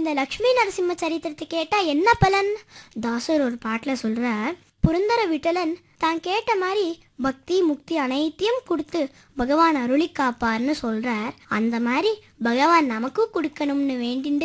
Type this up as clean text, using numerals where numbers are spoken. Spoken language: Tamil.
இந்த லக்ஷ்மி நரசிம்ம சரித்திரத்தை கேட்டா என்ன பலன்? தாசர் ஒரு பாட்டுல சொல்றார், புரந்தர விட்டலன் தான் கேட்ட மாதிரி பக்தி முக்தி அனைத்தையும் கொடுத்து பகவான் அருளி காப்பார்னு சொல்றார். அந்த மாதிரி பகவான் நமக்கும் கொடுக்கணும்னு வேண்டிண்டு